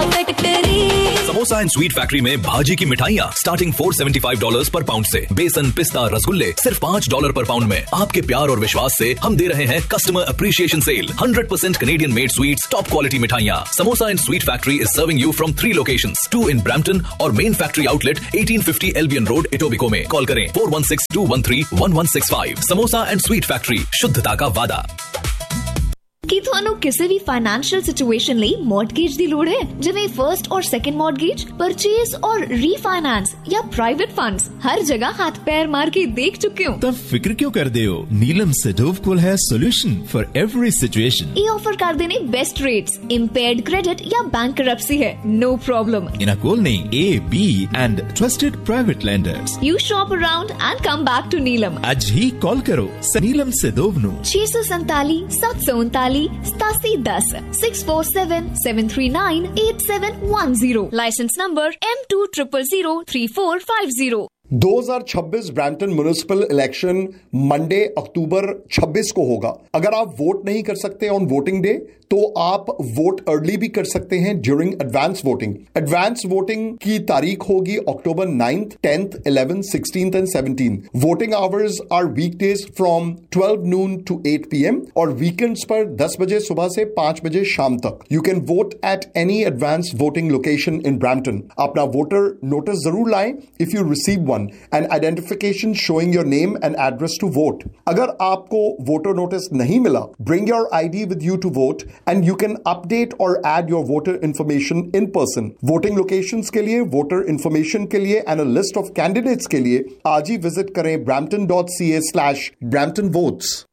Factory. Samosa and sweet factory में भाजी की मिठाइयाँ स्टार्टिंग $475 पर पाउंड से। बेसन, पिस्ता, रसगुल्ले सिर्फ $5 पर पाउंड में। आपके प्यार और विश्वास से हम दे रहे हैं customer appreciation cell. 100% Canadian made sweets, top quality मिठाइयाँ। Samosa and sweet factory is serving you from 3 locations, 2 in Brampton और main factory outlet 1850 Albion Road, Etobicoke में। कॉल करें 416-213-1165। समोसा एंड स्वीट फैक्ट्री, शुद्धता का वादा। ਕੀ ਤੁਹਾਨੂੰ ਕਿਸੇ ਵੀ ਫਾਈਨੈਂਸ਼ੀਅਲ ਸਿਚੁਏਸ਼ਨ ਲਈ ਮੌਰਟਗੇਜ ਦੀ ਲੋੜ ਹੈ, ਜਿਵੇਂ ਫਰਸਟ ਔਰ ਸੈਕੰਡ ਮੌਰਟਗੇਜ, ਪਰਚੇਸ ਔਰ ਰੀਫਾਈਨੈਂਸ ਜਾਂ ਪ੍ਰਾਈਵੇਟ ਫੰਡਸ, ਹਰ ਜਗ੍ਹਾ ਹੱਥ ਪੈਰ ਮਾਰ ਕੇ ਦੇਖ ਚੁੱਕੇ ਹੋ। ਤਾਂ ਫਿਕਰ ਕਿਉਂ ਕਰਦੇ ਹੋ? ਨੀਲਮ ਸੈਡੋਵ ਕੋਲ ਹੈ ਸੋਲੂਸ਼ਨ ਫॉर एवरी ਸਿਚੁਏਸ਼ਨ। ਇਹ ਆਫਰ ਕਰਦੇ ਨੇ ਬੈਸਟ ਰੇਟਸ, ਇੰਪੇਅਰਡ ਕ੍ਰੈਡਿਟ ਜਾਂ ਬੈਂਕਰਪਸੀ ਹੈ, ਨੋ ਪ੍ਰੋਬਲਮ। ਇਹਨਾਂ ਕੋਲ ਨੇ A, B and trusted private lenders. You ਸ਼ॉप around and come back to Neelam. ਅੱਜ ਹੀ ਕਾਲ ਕਰੋ ਨੀਲਮ ਸੈਡੋਵ ਨੂੰ 647 739 8710 647 739 8710। Licence number M20003450। 2026 Brampton municipal election Monday अक्टूबर 26 को होगा। अगर आप वोट नहीं कर सकते ऑन वोटिंग डे तो आप वोट अर्ली भी कर सकते हैं during advance voting. Advance voting की तारीख होगी अक्टूबर 9th, 10th, 11th, 16th and 17th। Voting hours are weekdays from 12 noon to 8 PM और वीकेंड्स पर 10 बजे सुबह से 5 बजे शाम तक। You can vote at any advance voting location in Brampton. अपना वोटर नोटिस जरूर लाएं if you receive one and identification showing your name and address to vote. अगर आपको वोटर नोटिस नहीं मिला, bring your ID with you to vote and you can update or add your voter information in person. Voting locations के लिए, voter information के लिए and a list of candidates के लिए आज ही visit करें brampton.ca/bramptonvotes.